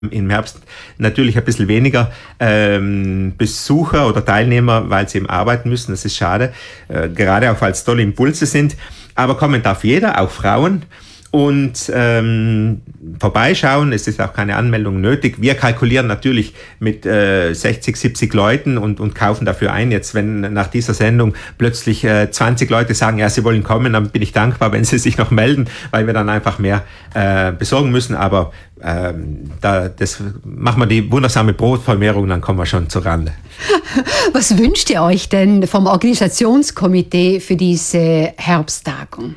Im Herbst natürlich ein bisschen weniger Besucher oder Teilnehmer, weil sie eben arbeiten müssen. Das ist schade, gerade auch weil es tolle Impulse sind. Aber kommen darf jeder, auch Frauen. Und vorbeischauen, es ist auch keine Anmeldung nötig. Wir kalkulieren natürlich mit 60, 70 Leuten und kaufen dafür ein. Jetzt, wenn nach dieser Sendung plötzlich 20 Leute sagen, ja, sie wollen kommen, dann bin ich dankbar, wenn sie sich noch melden, weil wir dann einfach mehr besorgen müssen. Aber das machen wir die wundersame Brotvermehrung, dann kommen wir schon zur Rande. Was wünscht ihr euch denn vom Organisationskomitee für diese Herbsttagung?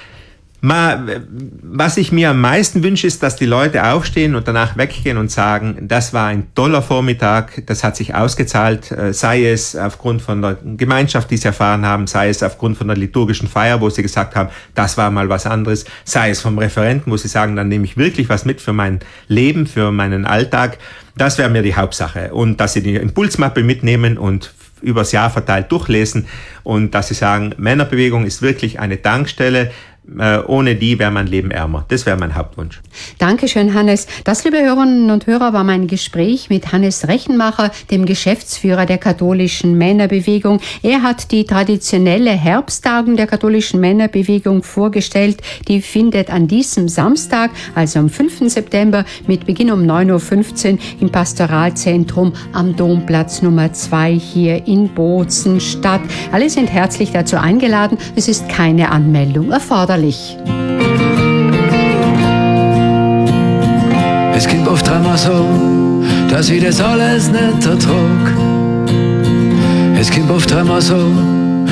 Was ich mir am meisten wünsche, ist, dass die Leute aufstehen und danach weggehen und sagen, das war ein toller Vormittag, das hat sich ausgezahlt, sei es aufgrund von der Gemeinschaft, die sie erfahren haben, sei es aufgrund von der liturgischen Feier, wo sie gesagt haben, das war mal was anderes, sei es vom Referenten, wo sie sagen, dann nehme ich wirklich was mit für mein Leben, für meinen Alltag. Das wäre mir die Hauptsache. Und dass sie die Impulsmappe mitnehmen und übers Jahr verteilt durchlesen und dass sie sagen, Männerbewegung ist wirklich eine Tankstelle, ohne die wäre mein Leben ärmer. Das wäre mein Hauptwunsch. Dankeschön, Hannes. Das, liebe Hörerinnen und Hörer, war mein Gespräch mit Hannes Rechenmacher, dem Geschäftsführer der katholischen Männerbewegung. Er hat die traditionelle Herbsttagung der katholischen Männerbewegung vorgestellt. Die findet an diesem Samstag, also am 5. September, mit Beginn um 9.15 Uhr im Pastoralzentrum am Domplatz Nummer 2 hier in Bozen statt. Alle sind herzlich dazu eingeladen. Es ist keine Anmeldung erforderlich. Es gibt oft einmal so, dass ich das alles nicht ertrag. Es gibt oft einmal so,